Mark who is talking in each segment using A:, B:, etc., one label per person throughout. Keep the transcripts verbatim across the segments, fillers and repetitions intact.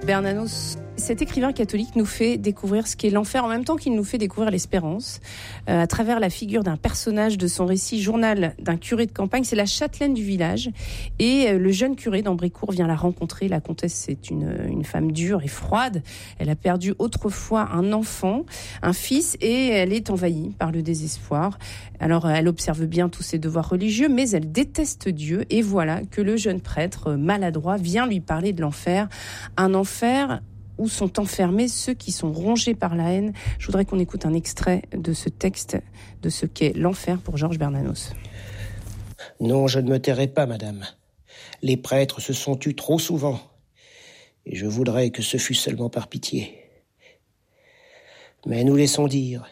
A: Bernanos, cet écrivain catholique nous fait découvrir ce qu'est l'enfer en même temps qu'il nous fait découvrir l'espérance euh, à travers la figure d'un personnage de son récit Journal d'un curé de campagne. C'est la châtelaine du village et euh, le jeune curé d'Ambrécourt vient la rencontrer. La comtesse, c'est une, une femme dure et froide. Elle a perdu autrefois un enfant, un fils, et elle est envahie par le désespoir. Alors elle observe bien tous ses devoirs religieux, mais elle déteste Dieu, et voilà que le jeune prêtre maladroit vient lui parler de l'enfer, un enfer où sont enfermés ceux qui sont rongés par la haine. Je voudrais qu'on écoute un extrait de ce texte, de ce qu'est l'enfer pour Georges Bernanos.
B: Non, je ne me tairai pas, madame. Les prêtres se sont tus trop souvent, et je voudrais que ce fût seulement par pitié. Mais nous laissons dire.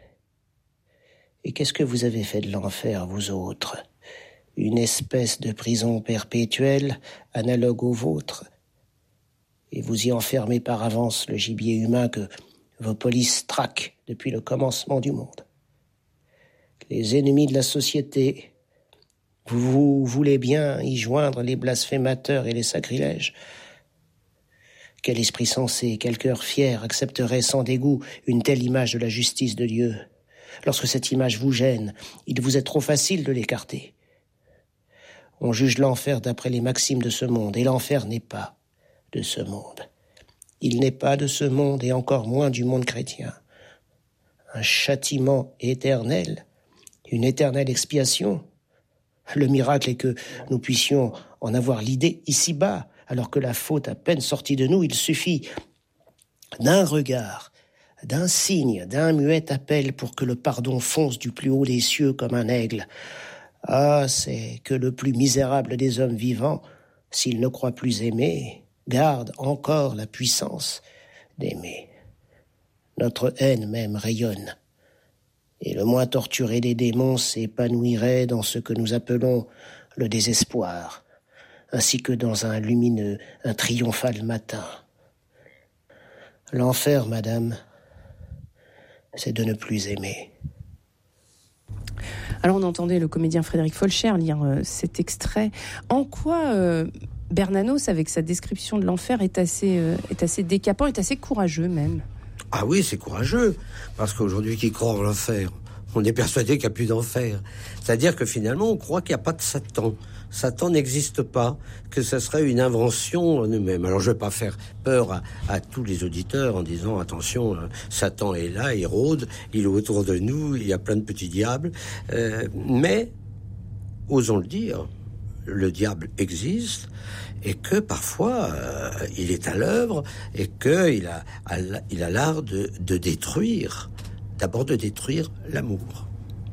B: Et qu'est-ce que vous avez fait de l'enfer, vous autres ? Une espèce de prison perpétuelle, analogue au vôtre. Et vous y enfermez par avance le gibier humain que vos polices traquent depuis le commencement du monde. Les ennemis de la société, vous voulez bien y joindre les blasphémateurs et les sacrilèges. Quel esprit sensé, quel cœur fier accepterait sans dégoût une telle image de la justice de Dieu ? Lorsque cette image vous gêne, il vous est trop facile de l'écarter. On juge l'enfer d'après les maximes de ce monde, et l'enfer n'est pas de ce monde. Il n'est pas de ce monde, et encore moins du monde chrétien. Un châtiment éternel, une éternelle expiation. Le miracle est que nous puissions en avoir l'idée ici-bas, alors que la faute à peine sortie de nous, il suffit d'un regard, d'un signe, d'un muet appel pour que le pardon fonce du plus haut des cieux comme un aigle. Ah, c'est que le plus misérable des hommes vivants, s'il ne croit plus aimer, garde encore la puissance d'aimer. Notre haine même rayonne, et le moins torturé des démons s'épanouirait dans ce que nous appelons le désespoir, ainsi que dans un lumineux, un triomphal matin. L'enfer, madame, c'est de ne plus aimer.
A: Alors on entendait le comédien Frédéric Folcher lire euh, cet extrait. En quoi euh, Bernanos, avec sa description de l'enfer, est assez, euh, est assez décapant, est assez courageux même ?
C: Ah oui, c'est courageux, parce qu'aujourd'hui, qui croit en l'enfer ? On est persuadé qu'il n'y a plus d'enfer. C'est-à-dire que finalement, on croit qu'il n'y a pas de Satan. Satan n'existe pas, que ce serait une invention de nous-mêmes. Alors je ne vais pas faire peur à, à tous les auditeurs en disant, attention, euh, Satan est là, il rôde, il est autour de nous, il y a plein de petits diables. Euh, mais, osons le dire, le diable existe, et que parfois, euh, il est à l'œuvre, et qu'il a, il a l'art de, de détruire, d'abord de détruire l'amour.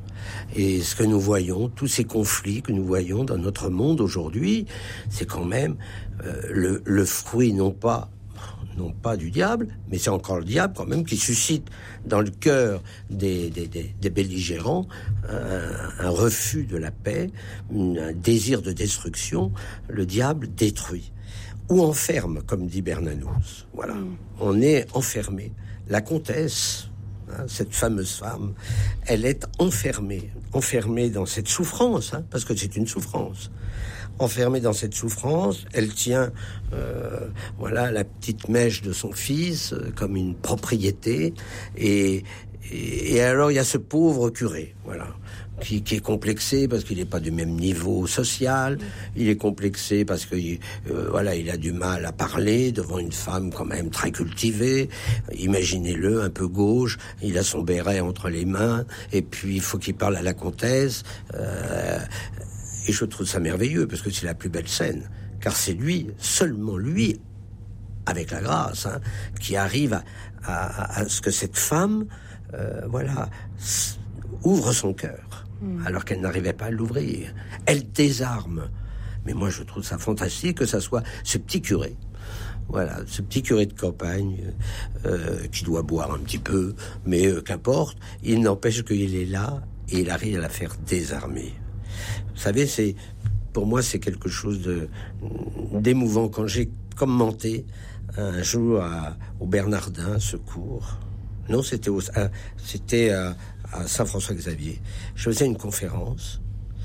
C: Et ce que nous voyons, tous ces conflits que nous voyons dans notre monde aujourd'hui, c'est quand même euh, le, le fruit non pas, non pas du diable, mais c'est encore le diable quand même qui suscite dans le cœur des, des, des, des belligérants un, un refus de la paix, un désir de destruction. Le diable détruit ou enferme, comme dit Bernanos. Voilà, on est enfermé. La comtesse, hein, cette fameuse femme, elle est enfermée, enfermée dans cette souffrance, hein, parce que c'est une souffrance. Enfermée dans cette souffrance, elle tient, euh, voilà, la petite mèche de son fils euh, comme une propriété, et, et, et alors il y a ce pauvre curé, voilà, qui, qui est complexé parce qu'il n'est pas du même niveau social, il est complexé parce que, euh, voilà, il a du mal à parler devant une femme quand même très cultivée. Imaginez-le, un peu gauche, il a son béret entre les mains, et puis il faut qu'il parle à la comtesse. Euh, Et je trouve ça merveilleux, parce que c'est la plus belle scène. Car c'est lui, seulement lui, avec la grâce, hein, qui arrive à, à, à ce que cette femme, euh, voilà, ouvre son cœur, mmh. alors qu'elle n'arrivait pas à l'ouvrir. Elle désarme. Mais moi, je trouve ça fantastique que ça soit ce petit curé. Voilà, ce petit curé de campagne, euh, qui doit boire un petit peu, mais euh, qu'importe, il n'empêche qu'il est là, et il arrive à la faire désarmer. Vous savez, c'est, pour moi, c'est quelque chose de, d'émouvant. Quand j'ai commenté un jour à, au Bernardin, Secours, non, c'était, au, à, c'était à, à Saint-François-Xavier, je faisais une conférence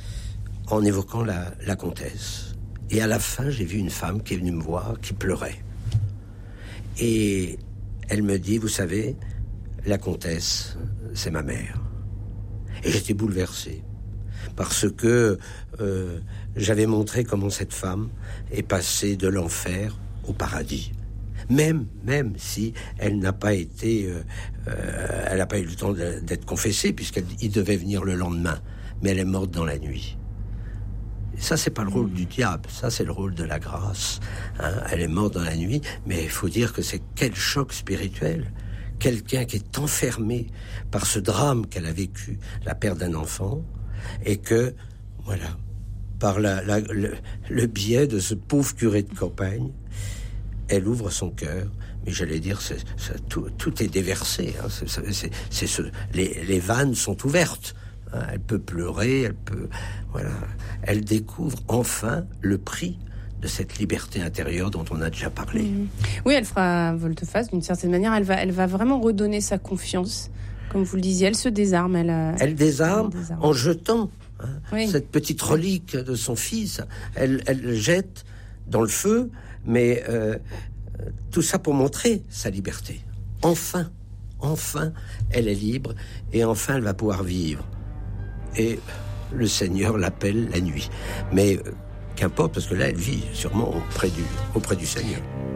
C: en évoquant la, la comtesse. Et à la fin, j'ai vu une femme qui est venue me voir, qui pleurait. Et elle me dit, vous savez, la comtesse, c'est ma mère. Et j'étais bouleversé, parce que euh, j'avais montré comment cette femme est passée de l'enfer au paradis. Même, même si elle n'a pas été, euh, euh, elle n'a pas eu le temps de, d'être confessée, puisqu'il devait venir le lendemain. Mais elle est morte dans la nuit. Et ça, c'est pas le rôle du diable, ça, c'est le rôle de la grâce. Hein, elle est morte dans la nuit, mais il faut dire que c'est quel choc spirituel. Quelqu'un qui est enfermé par ce drame qu'elle a vécu, la perte d'un enfant, et que, voilà, par la, la, le, le biais de ce pauvre curé de campagne, elle ouvre son cœur, mais j'allais dire, c'est, c'est, tout, tout est déversé. Hein, c'est, c'est, c'est ce, les, les vannes sont ouvertes. Hein, elle peut pleurer, elle peut, voilà, elle découvre enfin le prix de cette liberté intérieure dont on a déjà parlé.
A: Mmh. Oui, elle fera volte-face d'une certaine manière. Elle va, elle va vraiment redonner sa confiance, comme vous le disiez. Elle se désarme. Elle, a,
C: elle désarme, elle désarme en jetant hein,
A: oui.
C: cette petite relique de son fils. Elle, elle jette dans le feu. Mais euh, tout ça pour montrer sa liberté. Enfin, enfin, elle est libre et enfin elle va pouvoir vivre. Et le Seigneur l'appelle la nuit. Mais euh, qu'importe, parce que là, elle vit sûrement auprès du, auprès du Seigneur.